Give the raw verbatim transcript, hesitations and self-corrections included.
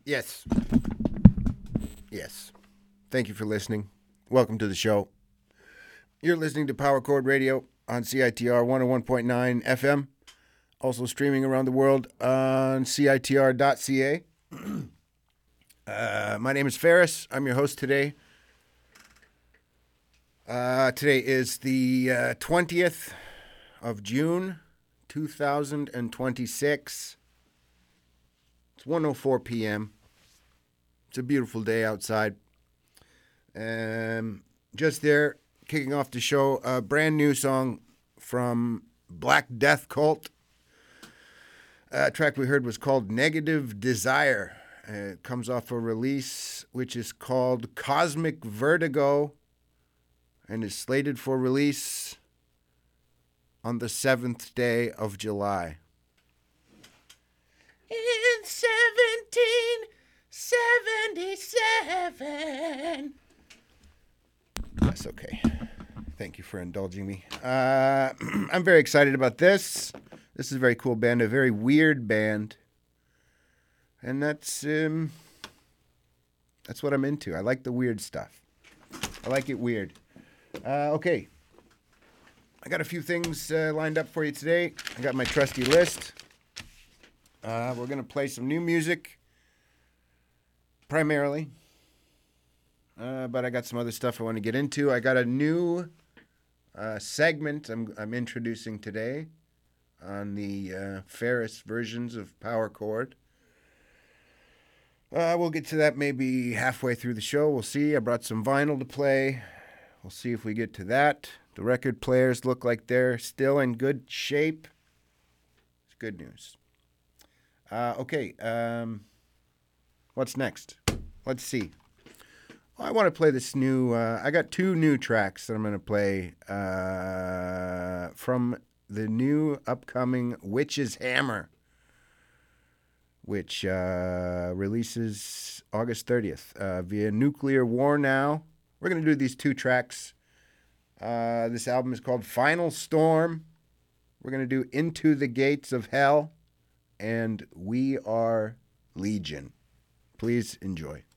Yes. Yes. Thank you for listening. Welcome to the show. You're listening to Power Chord Radio on C I T R one oh one point nine F M. Also streaming around the world on C I T R dot C A. uh, my name is Ferris. I'm your host today. Uh, today is the uh, twentieth of June, two thousand twenty-six. It's one oh four p.m. It's a beautiful day outside. Um, just there, kicking off the show, a brand new song from Black Death Cult. A track we heard was called Negative Desire. Uh, it comes off a release which is called Cosmic Vertigo and is slated for release on the seventh day of July. In seventeen seventy-seven. That's okay. Thank you for indulging me. Uh, I'm very excited about this. This is a very cool band, a very weird band. And that's um, that's what I'm into. I like the weird stuff. I like it weird. Uh, okay. I got a few things uh, lined up for you today. I got my trusty list. Uh, we're going to play some new music, primarily. Uh, but I got some other stuff I want to get into. I got a new uh, segment I'm, I'm introducing today on the uh, Ferris versions of Power Chord. Uh, we'll get to that maybe halfway through the show. We'll see. I brought some vinyl to play. We'll see if we get to that. The record players look like they're still in good shape. It's good news. Uh, okay, um, what's next? Let's see. Well, I want to play this new, uh, I got two new tracks that I'm going to play uh, from the new upcoming Witch's Hammer, which uh, releases August thirtieth uh, via Nuclear War Now. We're going to do these two tracks. Uh, this album is called Final Storm. We're going to do Into the Gates of Hell and We Are Legion. Please enjoy.